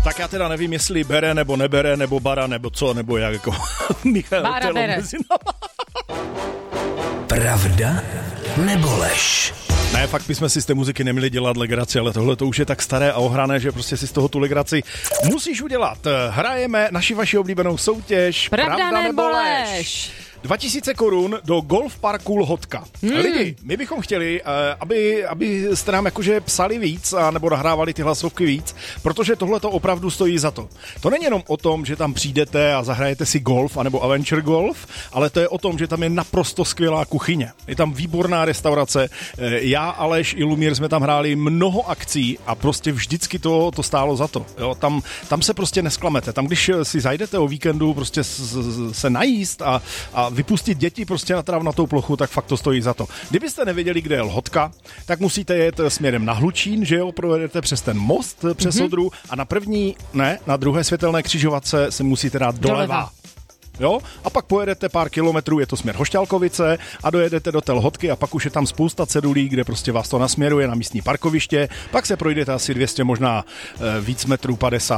Tak já teda nevím, jestli bere nebo nebere, nebo bara, nebo co, nebo jak jako Michal. Bára bere. Pravda nebo lež? Ne, fakt bychom si z té muziky neměli dělat legraci, ale tohle to už je tak staré a ohrané, že prostě si z toho tu legraci musíš udělat. Hrajeme naši vaši oblíbenou soutěž Pravda nebo lež? 2000 korun do golf parku Lhotka. Lidi, my bychom chtěli, aby jste nám jakože psali víc a nebo nahrávali ty hlasovky víc, protože tohle to opravdu stojí za to. To není jenom o tom, že tam přijdete a zahrajete si golf anebo adventure golf, ale to je o tom, že tam je naprosto skvělá kuchyně. Je tam výborná restaurace. Já, Aleš i Lumír jsme tam hráli mnoho akcí a prostě vždycky to stálo za to. Jo, tam se prostě nesklamete. Tam, když si zajdete o víkendu prostě se najíst a vypustit děti prostě na travnatou plochu, tak fakt to stojí za to. Kdybyste nevěděli, kde je Lhotka, tak musíte jet směrem na Hlučín, že jo, projedete přes ten most, přes Odru a na druhé světelné křižovatce se musíte dát doleva. Jo? A pak pojedete pár kilometrů, je to směr Hošťálkovice a dojedete do té Lhotky a pak už je tam spousta cedulí, kde prostě vás to nasměruje na místní parkoviště, pak se projdete asi 200, možná víc metrů,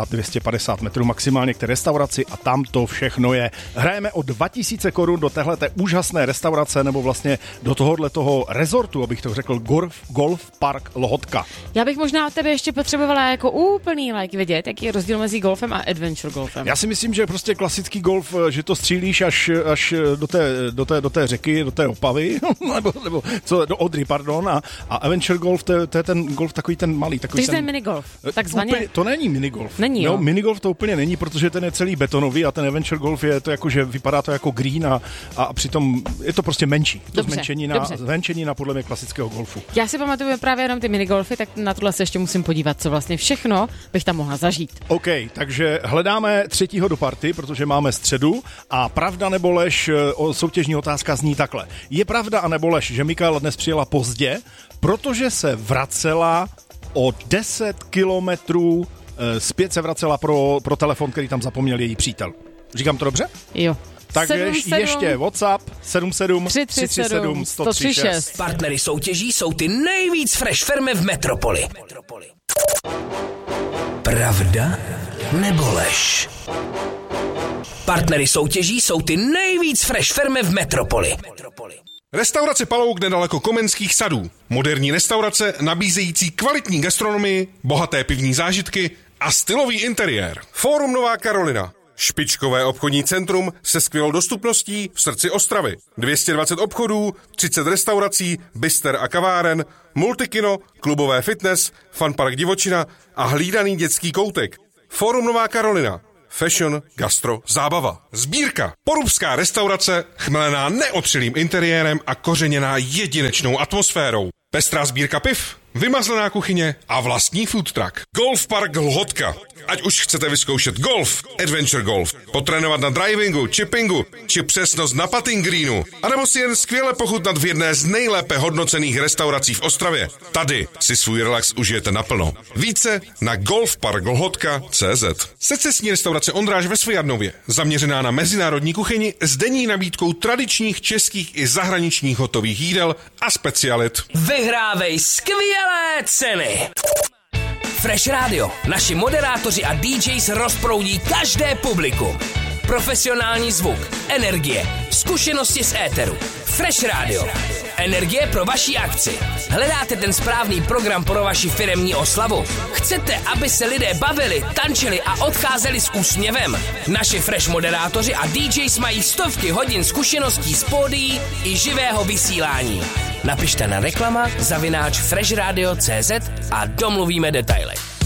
250 metrů maximálně k té restauraci a tam to všechno je. Hrajeme o 2000 korun do téhleté úžasné restaurace nebo vlastně do toho rezortu, abych to řekl, Golf Park Lhotka. Já bych možná od tebe ještě potřebovala jako úplný vědět, jaký je rozdíl mezi golfem a adventure golfem. Já si myslím, že prostě klasický golf, že to střílíš až do té řeky, do té Opavy, nebo co, do Odry, pardon, a adventure golf, to je ten golf takový ten malý. Takže to je minigolf, takzvaně. To není minigolf. Není, jo? No, minigolf to úplně není, protože ten je celý betonový a ten adventure golf je to jako, že vypadá to jako green a přitom je to prostě menší. To zmenšenina podle mě klasického golfu. Já si pamatuju právě jenom ty minigolfy, tak na tohle se ještě musím podívat, co vlastně všechno bych tam mohla zažít. OK, takže hledáme třetího do party, protože máme středu. A pravda nebo lež, soutěžní otázka zní takhle. Je pravda a nebo lež, že Mikaela dnes přijela pozdě, protože se vracela o 10 kilometrů zpět se vracela pro telefon, který tam zapomněl její přítel. Říkám to dobře? Jo. Tak ještě WhatsApp 77 337 136. Partnery soutěží jsou ty nejvíc fresh firmy v metropoli. Pravda nebo lež? Partnery soutěží jsou ty nejvíc fresh firmy v metropoli. Restaurace Palouk nedaleko Komenských sadů. Moderní restaurace nabízející kvalitní gastronomii, bohaté pivní zážitky a stylový interiér. Fórum Nová Karolina. Špičkové obchodní centrum se skvělou dostupností v srdci Ostravy. 220 obchodů, 30 restaurací, bister a kaváren, multikino, klubové fitness, funpark divočina a hlídaný dětský koutek. Fórum Nová Karolina. Fashion, gastro, zábava. Sbírka. Porubská restaurace, chmelená neotřelým interiérem a kořeněná jedinečnou atmosférou. Pestrá sbírka piv, vymazlená kuchyně a vlastní food truck. Golf Park Lhotka. Ať už chcete vyzkoušet golf, adventure golf, potrénovat na drivingu, chippingu, či přesnost na putting greenu, anebo si jen skvěle pochutnat v jedné z nejlépe hodnocených restaurací v Ostravě. Tady si svůj relax užijete naplno. Více na golfparklhotka.cz. Secesní restaurace Ondráž ve Svojadnově, zaměřená na mezinárodní kuchyni s denní nabídkou tradičních českých i zahraničních hotových jídel a specialit. Vyhrávej skvělé ceny! Fresh Radio. Naši moderátoři a DJs rozproudí každé publikum. Profesionální zvuk, energie, zkušenosti z éteru. Fresh Radio. Energie pro vaši akci. Hledáte ten správný program pro vaši firemní oslavu? Chcete, aby se lidé bavili, tančili a odcházeli s úsměvem? Naši Fresh moderátoři a DJs mají stovky hodin zkušeností z pódií i živého vysílání. Napište na reklama @freshradio.cz a domluvíme detaily.